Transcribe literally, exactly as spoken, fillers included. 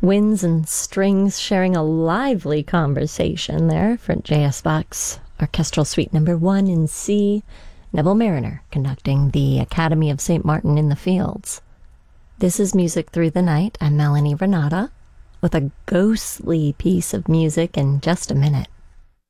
Winds and strings sharing a lively conversation there for J S. Bach's Orchestral Suite Number One in C. Neville Marriner conducting the Academy of Saint Martin in the Fields. This is Music Through the Night. I'm Melanie Renata with a ghostly piece of music in just a minute.